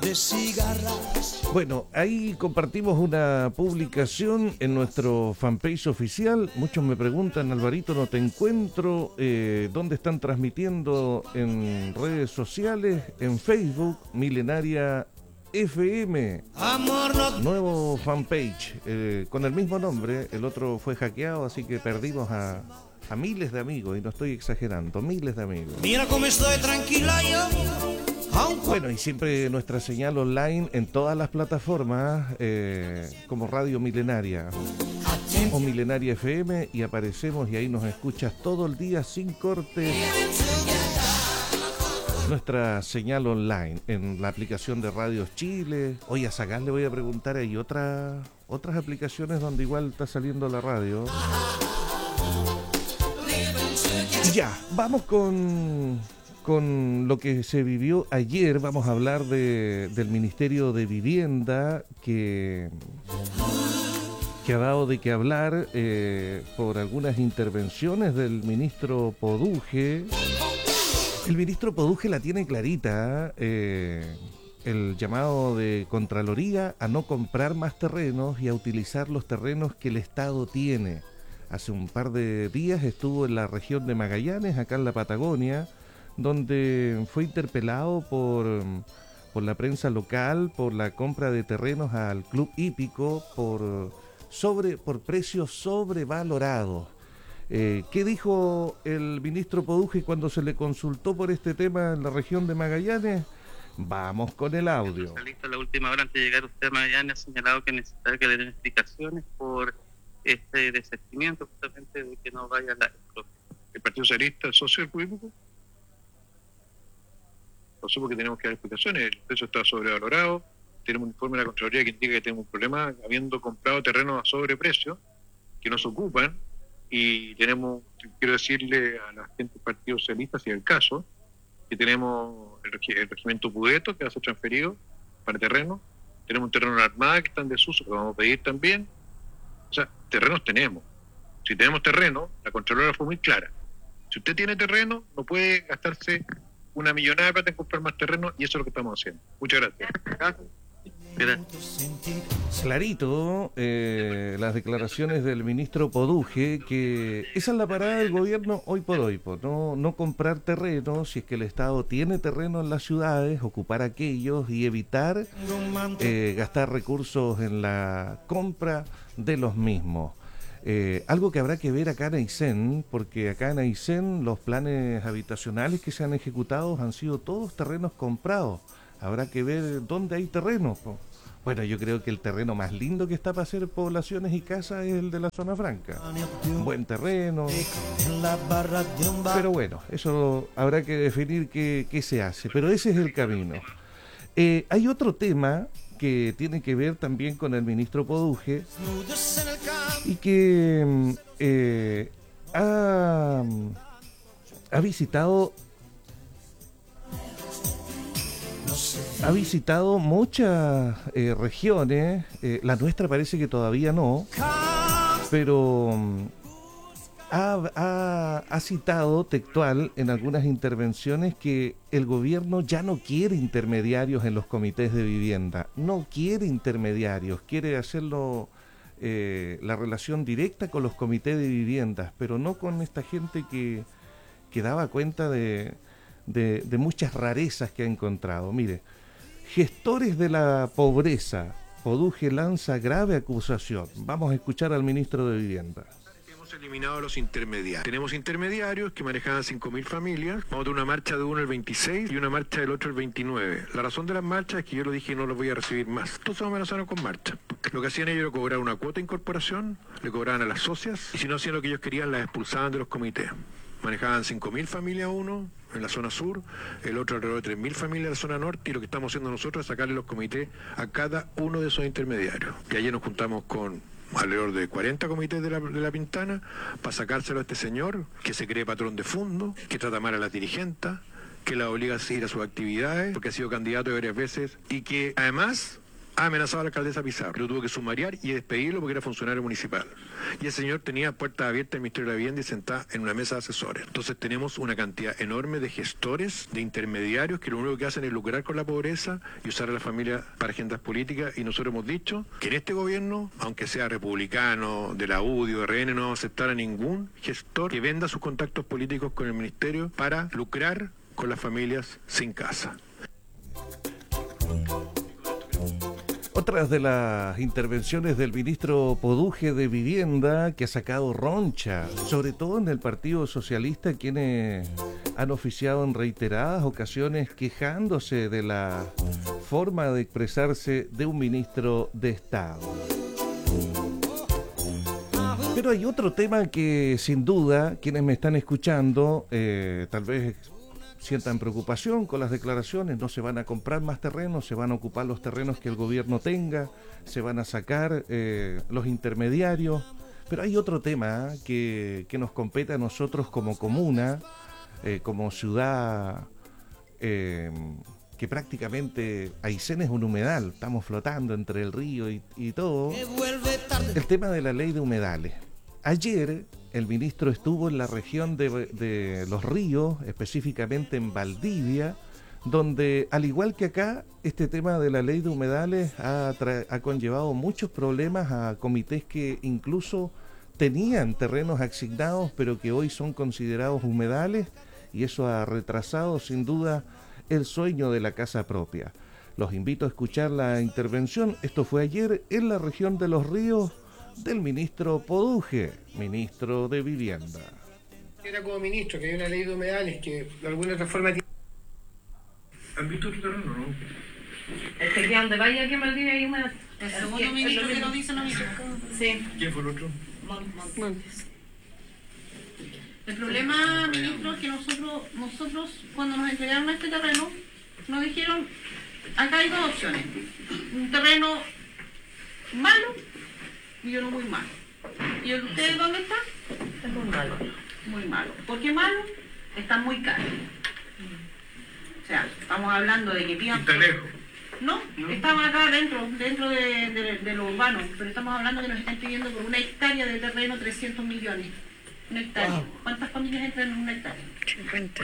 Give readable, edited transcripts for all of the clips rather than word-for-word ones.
Bueno, ahí compartimos una publicación en nuestro fanpage oficial. Muchos me preguntan, Alvarito, no te encuentro. ¿Dónde están transmitiendo? En redes sociales, en Facebook, Milenaria FM. Nuevo fanpage, con el mismo nombre. El otro fue hackeado, así que perdimos a miles de amigos, y no estoy exagerando, miles de amigos. Mira cómo estoy tranquila yo. Bueno, y siempre nuestra señal online en todas las plataformas, como Radio Milenaria o Milenaria FM, y aparecemos y ahí nos escuchas todo el día sin corte. Nuestra señal online en la aplicación de Radios Chile. Oye, a Sagaz le voy a preguntar, hay otras aplicaciones donde igual está saliendo la radio. Ya, vamos con lo que se vivió ayer. Vamos a hablar del Ministerio de Vivienda que ha dado de qué hablar por algunas intervenciones del ministro Poduje. El ministro Poduje la tiene clarita, el llamado de Contraloría a no comprar más terrenos y a utilizar los terrenos que el Estado tiene. Hace un par de días estuvo en la región de Magallanes, acá en la Patagonia, donde fue interpelado por la prensa local por la compra de terrenos al Club Hípico por precios sobrevalorados. ¿Qué dijo el ministro Poduje cuando se le consultó por este tema en la región de Magallanes? Vamos con el audio. A la última hora, antes de llegar usted a Magallanes, ha señalado que necesita que le den explicaciones por este desistimiento, justamente de que no vaya la expropiación. ¿El Partido Socialista es socio del Club Hípico? No sé por qué tenemos que dar explicaciones. El precio está sobrevalorado. Tenemos un informe de la Contraloría que indica que tenemos un problema habiendo comprado terrenos a sobreprecio que no se ocupan. Y quiero decirle a la gente del Partido Socialista, si es el caso, que tenemos el regimiento Pudeto que va a ser transferido para terreno. Tenemos un terreno de la Armada que está en desuso, que vamos a pedir también. O sea, terrenos tenemos. Si tenemos terreno, la Contralora fue muy clara. Si usted tiene terreno, no puede gastarse una millonada de plata en comprar más terreno, y eso es lo que estamos haciendo. Muchas gracias. Clarito, las declaraciones del ministro Poduje, que esa es la parada del gobierno hoy por hoy, no comprar terreno. Si es que el Estado tiene terreno en las ciudades, ocupar aquellos y evitar gastar recursos en la compra de los mismos. Algo que habrá que ver acá en Aysén, porque acá en Aysén los planes habitacionales que se han ejecutado han sido todos terrenos comprados. Habrá que ver dónde hay terrenos. Bueno, yo creo que el terreno más lindo que está para hacer poblaciones y casas es el de la zona franca. Buen terreno. Pero bueno, eso habrá que definir qué se hace. Pero ese es el camino. Hay otro tema que tiene que ver también con el ministro Poduje y que ha visitado muchas regiones. La nuestra parece que todavía no, pero ha citado textual en algunas intervenciones que el gobierno ya no quiere intermediarios en los comités de vivienda, no quiere intermediarios, quiere hacerlo la relación directa con los comités de viviendas, pero no con esta gente que daba cuenta de muchas rarezas que ha encontrado. Mire, gestores de la pobreza, Poduje lanza grave acusación. Vamos a escuchar al ministro de Vivienda. Hemos eliminado a los intermediarios. Tenemos intermediarios que manejaban 5.000 familias. Vamos a tener una marcha de uno el 26 y una marcha del otro el 29. La razón de las marchas es que yo lo dije, no los voy a recibir más. Entonces me amenazaron con marcha. Lo que hacían ellos era cobrar una cuota de incorporación, le cobraban a las socias, y si no hacían lo que ellos querían, las expulsaban de los comités. Manejaban 5.000 familias uno en la zona sur, el otro alrededor de 3.000 familias en la zona norte, y lo que estamos haciendo nosotros es sacarle los comités a cada uno de esos intermediarios. Y ayer nos juntamos con alrededor de 40 comités de la Pintana para sacárselo a este señor que se cree patrón de fondo, que trata mal a las dirigentes, que la obliga a seguir a sus actividades porque ha sido candidato varias veces y que además ha amenazado a la alcaldesa Pizarro, que lo tuvo que sumariar y despedirlo porque era funcionario municipal. Y ese señor tenía puertas abiertas en el Ministerio de la Vivienda y sentada en una mesa de asesores. Entonces tenemos una cantidad enorme de gestores, de intermediarios, que lo único que hacen es lucrar con la pobreza y usar a la familia para agendas políticas. Y nosotros hemos dicho que en este gobierno, aunque sea republicano, de la UDI o RN, no vamos a aceptar a ningún gestor que venda sus contactos políticos con el ministerio para lucrar con las familias sin casa. Otras de las intervenciones del ministro Poduje de Vivienda que ha sacado roncha, sobre todo en el Partido Socialista, quienes han oficiado en reiteradas ocasiones quejándose de la forma de expresarse de un ministro de Estado. Pero hay otro tema que sin duda quienes me están escuchando tal vez sientan preocupación con las declaraciones. No se van a comprar más terrenos, se van a ocupar los terrenos que el gobierno tenga, se van a sacar los intermediarios. Pero hay otro tema que nos compete a nosotros como comuna, como ciudad que prácticamente Aysén es un humedal, estamos flotando entre el río y todo. El tema de la ley de humedales. Ayer el ministro estuvo en la región de Los Ríos, específicamente en Valdivia, donde, al igual que acá, este tema de la ley de humedales ha conllevado muchos problemas a comités que incluso tenían terrenos asignados, pero que hoy son considerados humedales, y eso ha retrasado sin duda el sueño de la casa propia. Los invito a escuchar la intervención. Esto fue ayer en la región de Los Ríos, del ministro Poduje, ministro de Vivienda. Era como ministro, que hay una ley de humedales que de alguna otra forma tiene... ¿Han visto tu terreno, no? Es que donde vaya que Valdivia hay humedad. El segundo ministro que nos dice lo mismo. Sí. ¿Quién fue el otro? Montes. El problema, ministro, es que nosotros cuando nos entregaron este terreno, nos dijeron, acá hay dos opciones. Un terreno malo y uno muy malo. ¿Y el de ustedes dónde está? Es muy malo. Muy malo. ¿Por qué malo? Está muy caro. O sea, estamos hablando de que pidan... Está lejos. No, estamos acá dentro de lo urbano, pero estamos hablando que nos están pidiendo por una hectárea de terreno 300 millones. Una hectárea. Wow. ¿Cuántas familias entran en una hectárea? 50.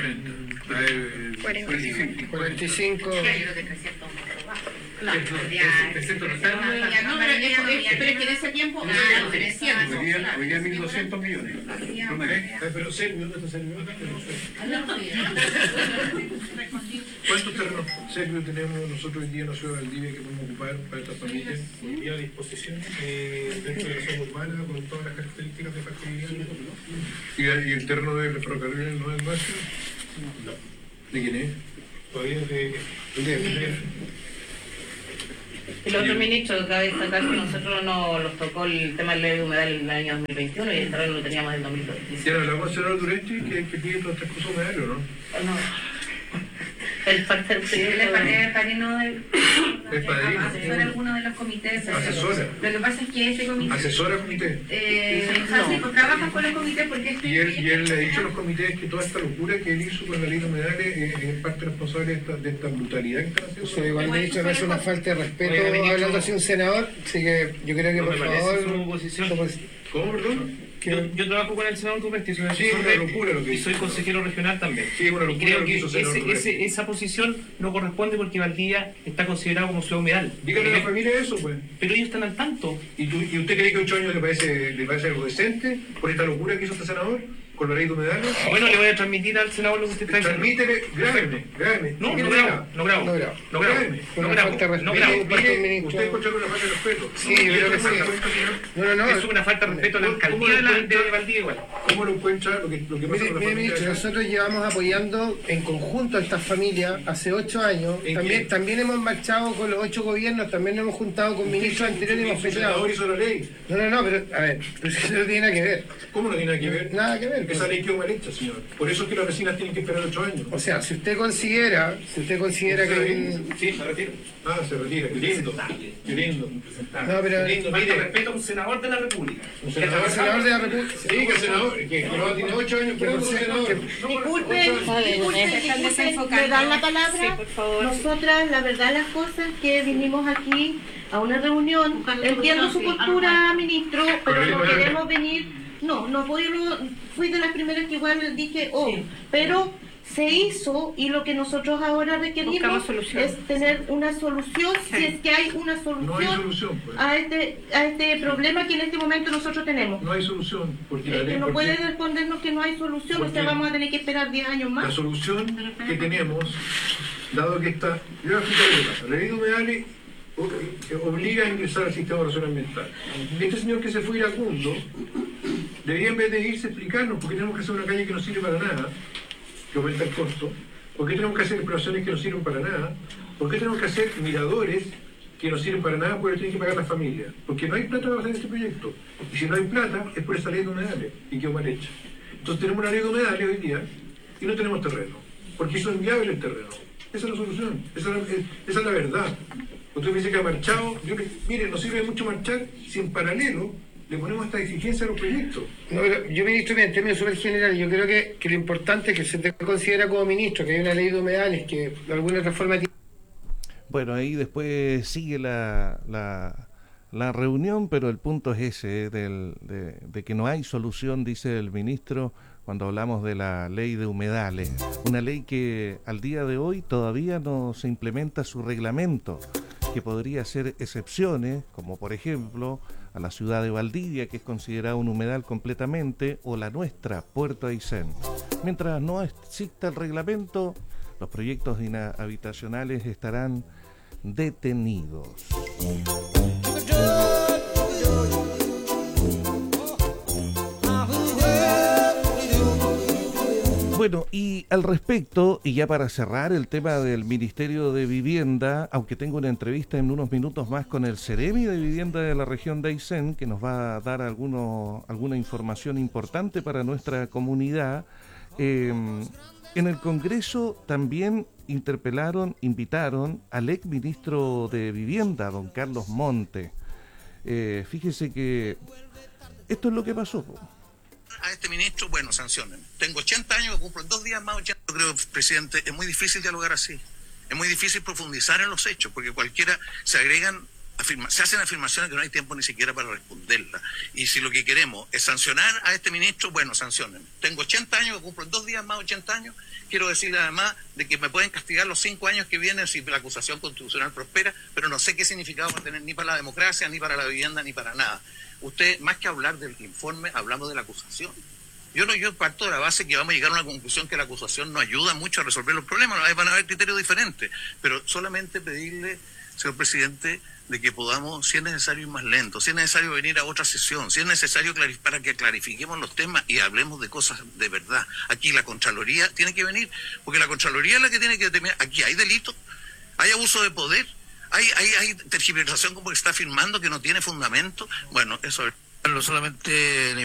45. 45. Claro. No, pero es que en ese tiempo eran 300. Hoy día 1.200 millones. Pero Sergio, ¿dónde está Sergio? ¿Cuántos terrenos serios tenemos nosotros hoy día en la ciudad de Valdivia que podemos ocupar para estas familias? Hoy día a disposición dentro de la zona urbana con todas las características de factibilidad. ¿Y el terreno del ferrocarril no es nuestro? No. ¿De quién es? Todavía es de... El otro ministro cabe destacar que nosotros nos tocó el tema de la ley de humedal en el año 2021 y el terreno lo teníamos en el 2017. ¿Y ahora hablamos del senador Duresti que pide todas estas cosas humedales o no? No. El padrino del... ¿Es padrino? Asesora alguno de los comités. ¿Asesora? Lo que pasa es que ese comité... ¿Asesora comité? O sea, sí, pues trabaja con los comités porque... ¿Y él le ha dicho a los comités que toda esta locura que él hizo con la ley de humedales es parte responsable de esta brutalidad que están haciendo? Sí, igual me ha dicho que es una falta de respeto hablando así un senador, así que yo creo que por favor... ¿Cómo, perdón? Yo trabajo con el senador Duresti, soy sí, una locura lo que y soy consejero regional también. Sí, una locura. Y creo que esa posición no corresponde porque Valdivia está considerado como ciudad humedal. Dígale a la familia eso, pues. Pero ellos están al tanto. ¿Y usted cree que 8 años le parece algo decente por esta locura que hizo este senador? ¿Con la ley de humedales? Bueno, le voy a transmitir al senador lo que usted está diciendo. Transmítele, grábeme. No grabo. Usted encontró una falta de respeto. Sí, yo creo que sí. No. Es una falta de respeto a la alcaldía de Valdivia igual. ¿Cómo lo encuentra lo que pasa con la familia? Ministro, nosotros llevamos apoyando en conjunto a estas familias hace 8 años. También hemos marchado con los 8 gobiernos, también nos hemos juntado con ministros anteriores y hemos peleado. ¿El senador hizo la ley? No, pero a ver, pero eso no tiene nada que ver. ¿Cómo no tiene nada que ver? Nada que ver. esa ley quedó mal hecha, señor. Por eso es que las vecinas tienen que esperar 8 años. O sea, si usted considera que hay un... Sí, me retiro. Ah, se retira, qué lindo. Qué lindo. No, pero... Qué lindo, Falta mire. respeto a un senador de la República. Un senador de la República. Sí, que el senador, que no tiene 8 años, pero un senador. Disculpen, ¿me dan la palabra? Sí, por favor. Nosotras, la verdad, las cosas que vinimos aquí a una reunión, entiendo su postura, ministro, pero no queremos venir, no fui de las primeras que igual dije, pero se hizo y lo que nosotros ahora requerimos es tener una solución, si es que hay una No hay solución solución, pues. a este problema que en este momento nosotros tenemos. No hay solución. Porque la ley, No porque puede respondernos que no hay solución, o sea, vamos a tener que esperar 10 años la más. solución que tenemos, dado que está... Yo voy a explicar lo que pasa. La ley de humedales obliga a ingresar al sistema de relación ambiental. Este señor que se fue iracundo debería, en vez de irse, explicarnos por qué tenemos que hacer una calle que no sirve para nada, que aumenta el costo, por qué tenemos que hacer exploraciones que no sirven para nada, por qué tenemos que hacer miradores que no sirven para nada porque tienen que pagar las familias, porque no hay plata para hacer este proyecto, y si no hay plata es por esa ley de humedales y quedó mal hecha. Entonces tenemos una ley de humedales hoy día y no tenemos terreno, porque hizo inviable el terreno. Esa es la solución, esa es la verdad. Usted me dice que ha marchado, mire, no sirve mucho marchar si en paralelo le ponemos esta exigencia a los proyectos. No, pero yo, ministro, en términos súper generales, yo creo que lo importante es que se te considera como ministro, que hay una ley de humedales que de alguna otra forma... Bueno, ahí después sigue la reunión, pero el punto es ese, de que no hay solución, dice el ministro, cuando hablamos de la ley de humedales. Una ley que al día de hoy todavía no se implementa su reglamento, que podría hacer excepciones, como por ejemplo a la ciudad de Valdivia, que es considerada un humedal completamente, o la nuestra, Puerto Aysén. Mientras no exista el reglamento, los proyectos habitacionales estarán detenidos. Bueno, y al respecto, y ya para cerrar el tema del Ministerio de Vivienda, aunque tengo una entrevista en unos minutos más con el Seremi de Vivienda de la región de Aysén, que nos va a dar alguna información importante para nuestra comunidad, en el Congreso también invitaron al ex ministro de Vivienda, don Carlos Monte. Fíjese que esto es lo que pasó. A este ministro, bueno, sancionen. Tengo 80 años, cumplo en 2 días más 80. Yo creo, presidente, es muy difícil dialogar así. Es muy difícil profundizar en los hechos, porque cualquiera se hacen afirmaciones que no hay tiempo ni siquiera para responderlas. Y si lo que queremos es sancionar a este ministro, bueno, sancionen. Tengo 80 años, cumplo en 2 días más 80 años. Quiero decirle además de que me pueden castigar los 5 años que vienen si la acusación constitucional prospera, pero no sé qué significado va a tener ni para la democracia, ni para la vivienda, ni para nada. Usted, más que hablar del informe, hablamos de la acusación. Yo parto de la base que vamos a llegar a una conclusión que la acusación no ayuda mucho a resolver los problemas. Van a haber criterios diferentes, pero solamente pedirle, señor presidente, de que podamos, si es necesario, ir más lento, si es necesario venir a otra sesión, si es necesario para que clarifiquemos los temas y hablemos de cosas de verdad. Aquí la Contraloría tiene que venir, porque la Contraloría es la que tiene que determinar. Aquí hay delito, hay abuso de poder, hay tergiversación como que está afirmando que no tiene fundamento. Bueno, eso es solamente...